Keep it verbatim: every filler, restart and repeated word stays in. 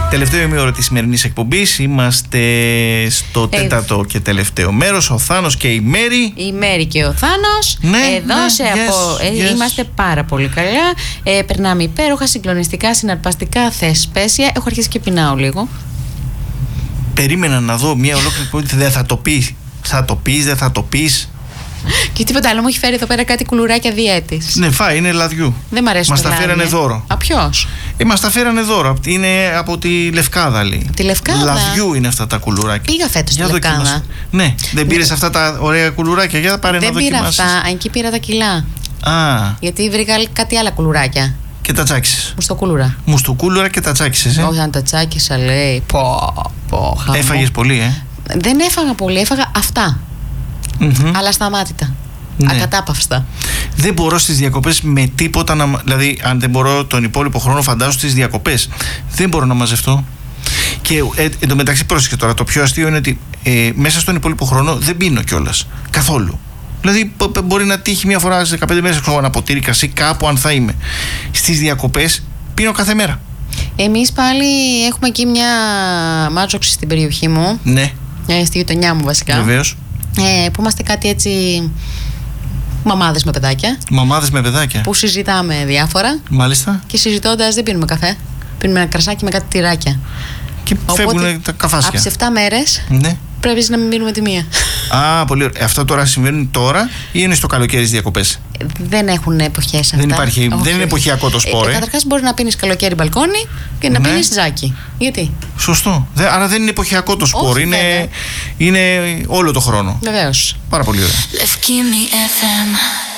Τελευταίο ημίωρο της σημερινής εκπομπής. Είμαστε στο ε, τέταρτο και τελευταίο μέρος. Ο Θάνος και η Μέρη. Η Μέρη και ο Θάνος. Ναι, Εδώ ναι, σε yes, απο... yes. Είμαστε πάρα πολύ καλά. ε, Περνάμε υπέροχα, συγκλονιστικά, συναρπαστικά, θεσπέσια. Έχω αρχίσει και πεινάω λίγο. Περίμενα να δω μια ολόκληρη εκπομπή. Δεν θα το πεις. Θα το πεις, δεν θα το πεις. Και τίποτα άλλο, μου έχει φέρει εδώ πέρα κάτι κουλουράκια διέτης. Ναι, φάει, είναι λαδιού. Δεν μ' αρέσει. Μας τα φέρανε δώρο. Α, ποιος? Ε, μας τα φέρανε δώρο. Είναι από τη Λευκάδα, λέει. Από τη Λευκάδα. Λαδιού είναι αυτά τα κουλουράκια. Πήγα φέτος στη Λευκάδα. Δοκιμάσαι. Ναι, δεν πήρες ναι. αυτά τα ωραία κουλουράκια. Για να πάρε να δοκιμάσεις. Δεν πήρα αυτά, εκεί πήρα τα κιλά. Α. Γιατί βρήκα κάτι άλλα κουλουράκια. Και τα τσάκισες. Μουστοκούλουρα. Μουστοκούλουρα και τα τσάκισες. Ε? Όχι, αν τα τσάκισα, λέει. Πω, πω, χαμό. Έφαγες πολύ, ε. Δεν έφαγα πολύ, έφαγα αυτά. Mm-hmm. Αλλά σταμάτητα. Ναι. Ακατάπαυστα. Δεν μπορώ στις διακοπές με τίποτα να. Δηλαδή, αν δεν μπορώ τον υπόλοιπο χρόνο, φαντάζομαι στις διακοπές. Δεν μπορώ να μαζευτώ. Και ε, εν τω μεταξύ, πρόσεχε τώρα, το πιο αστείο είναι ότι ε, μέσα στον υπόλοιπο χρόνο δεν πίνω κιόλας. Καθόλου. Δηλαδή, μπορεί να τύχει μια φορά σε δεκαπέντε μέρες ένα ποτήρι κρασί κάπου, αν θα είμαι. Στις διακοπές πίνω κάθε μέρα. Εμείς πάλι έχουμε εκεί μια μάτζοξη στην περιοχή μου. Ναι. Στη γειτονιά μου, βασικά. Βεβαίως. Ε, που είμαστε κάτι έτσι. Μαμάδες με παιδάκια. Μαμάδες με παιδάκια. Που συζητάμε διάφορα. Μάλιστα. Και συζητώντας δεν πίνουμε καφέ. Πίνουμε ένα κρασάκι με κάτι τυράκια. Και φεύγουν τα καφάσια. Από τις επτά μέρες ναι. πρέπει να μην μείνουμε τη μία. Α, πολύ ωραία. Αυτό τώρα συμβαίνει τώρα ή είναι στο καλοκαίρι στις διακοπές? Δεν έχουν εποχές αυτά. Δεν, υπάρχει, όχι, δεν είναι εποχιακό το σπορ. Ε, Καταρχάς μπορεί να πίνεις καλοκαίρι μπαλκόνι και να ναι. πίνεις τζάκι. Γιατί? Σωστό. Δε, άρα δεν είναι εποχιακό το σπορ. Όχι, είναι, είναι όλο το χρόνο. Βεβαίως. Πάρα πολύ ωραία.